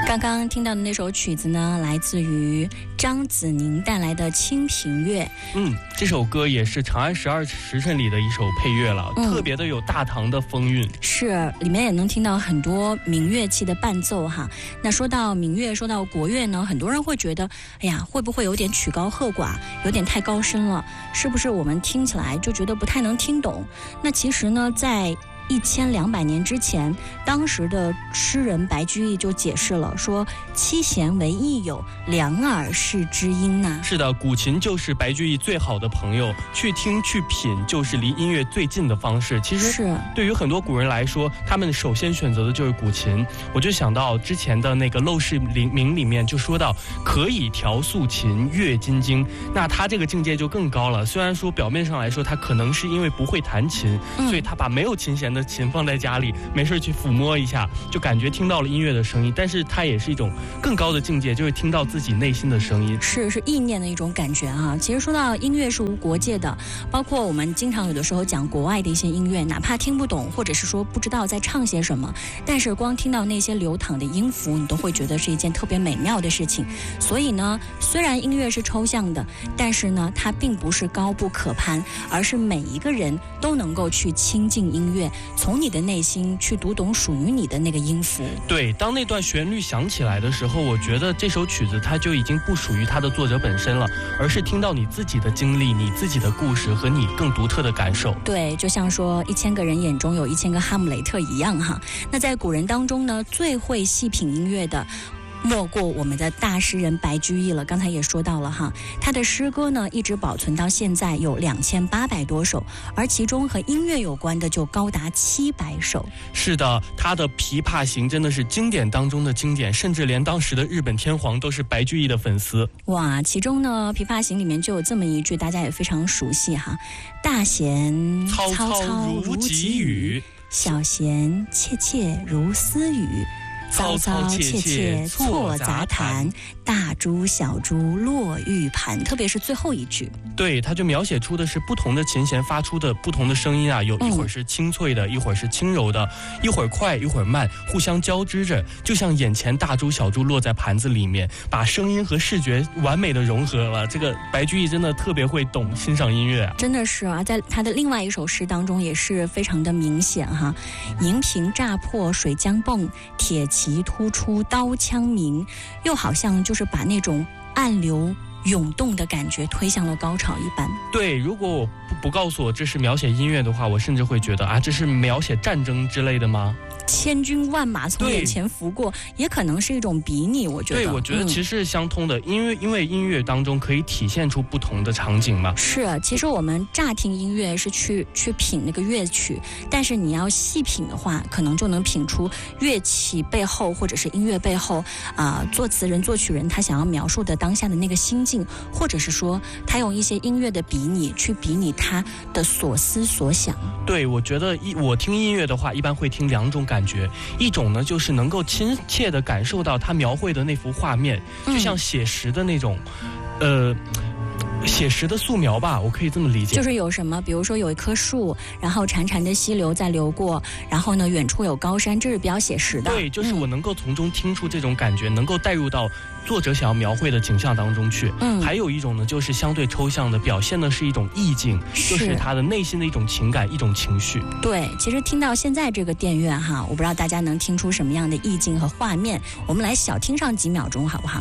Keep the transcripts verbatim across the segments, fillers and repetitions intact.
刚刚听到的那首曲子呢，来自于张子宁带来的《清平乐》。 嗯，这首歌也是《长安十二时辰》里的一首配乐了，嗯、特别的有大唐的风韵。 是，里面也能听到很多民乐器的伴奏哈。那说到民乐，说到国乐呢，很多人会觉得，哎呀，会不会有点曲高和寡，有点太高深了？是不是我们听起来就觉得不太能听懂？那其实呢，在一千两百年之前，当时的诗人白居易就解释了，说七弦为益友，两耳是知音呐、啊。 是的，古琴就是白居易最好的朋友，去听去品就是离音乐最近的方式。其实是对于很多古人来说，他们首先选择的就是古琴。我就想到之前的那个《陋室铭》里面就说到，可以调素琴，阅金经。那他这个境界就更高了。虽然说表面上来说，他可能是因为不会弹琴，嗯、所以他把没有琴弦的琴放在家里，没事去抚摸一下，就感觉听到了音乐的声音。但是它也是一种更高的境界，就是听到自己内心的声音， 是是意念的一种感觉啊。其实说到音乐是无国界的，包括我们经常有的时候讲国外的一些音乐，哪怕听不懂，或者是说不知道在唱些什么，但是光听到那些流淌的音符，你都会觉得是一件特别美妙的事情。所以呢，虽然音乐是抽象的，但是呢，它并不是高不可攀，而是每一个人都能够去亲近音乐，从你的内心去读懂属于你的那个音符。 对，当那段旋律响起来的时候，我觉得这首曲子它就已经不属于它的作者本身了，而是听到你自己的经历，你自己的故事和你更独特的感受。 对，就像说一千个人眼中有一千个哈姆雷特一样哈。那在古人当中呢，最会细品音乐的莫过我们的大诗人白居易了。刚才也说到了哈，他的诗歌呢一直保存到现在有两千八百多首，而其中和音乐有关的就高达七百首。 是的，他的《琵琶行》真的是经典当中的经典，甚至连当时的日本天皇都是白居易的粉丝。 哇，其中呢，《琵琶行》里面就有这么一句，大家也非常熟悉哈：大弦嘈嘈如急雨， 小弦切切如丝雨。嘈嘈切切错杂弹，大珠小珠落玉盘。特别是最后一句， 对，它就描写出的是不同的琴弦发出的不同的声音啊，有一会儿是清脆的，嗯、一会儿是轻柔的，一会儿快，一会儿慢，互相交织着，就像眼前大珠小珠落在盘子里面，把声音和视觉完美的融合了。这个白居易真的特别会懂欣赏音乐啊， 真的是啊，在他的另外一首诗当中也是非常的明显哈，银瓶乍破水浆迸，铁骑突出刀枪鸣，又好像就是把那种暗流涌动的感觉推向了高潮一般。 对，如果我不不告诉我这是描写音乐的话，我甚至会觉得啊，这是描写战争之类的吗？ 千军万马从眼前拂过，也可能是一种比拟。我觉得， 对，我觉得其实是相通的，嗯、因为因为音乐当中可以体现出不同的场景嘛。 是，其实我们乍听音乐是去去品那个乐曲，但是你要细品的话，可能就能品出乐器背后或者是音乐背后啊、呃，作词人、作曲人他想要描述的当下的那个心境，或者是说他用一些音乐的比拟去比拟他的所思所想。 对，我觉得一我听音乐的话，一般会听两种感觉。感觉一种呢，就是能够亲切地感受到他描绘的那幅画面，就像写实的那种，嗯、呃。写实的素描吧，我可以这么理解。 就是有什么，比如说有一棵树，然后潺潺的溪流在流过，然后呢，远处有高山，这是比较写实的。 对，就是我能够从中听出这种感觉，嗯、能够带入到作者想要描绘的景象当中去。嗯，还有一种呢，就是相对抽象的，表现的是一种意境，是就是他的内心的一种情感、一种情绪。 对，其实听到现在这个电乐哈，我不知道大家能听出什么样的意境和画面，我们来小听上几秒钟，好不好？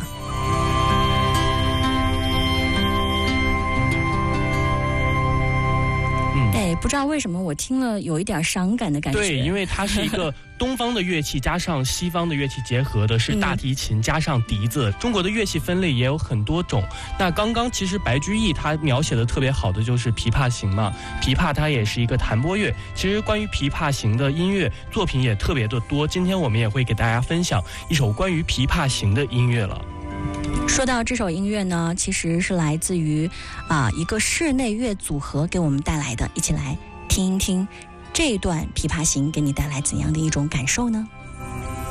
哎，不知道为什么我听了有一点伤感的感觉。 对，因为它是一个东方的乐器加上西方的乐器结合的，是大提琴加上笛子。嗯、中国的乐器分类也有很多种。那刚刚其实白居易他描写的特别好的就是《琵琶行》嘛，琵琶它也是一个弹拨乐。其实关于《琵琶行》的音乐作品也特别的多，今天我们也会给大家分享一首关于《琵琶行》的音乐了。 说到这首音乐呢，其实是来自于啊、呃、一个室内乐组合给我们带来的，一起来听一听这一段《琵琶行》给你带来怎样的一种感受呢？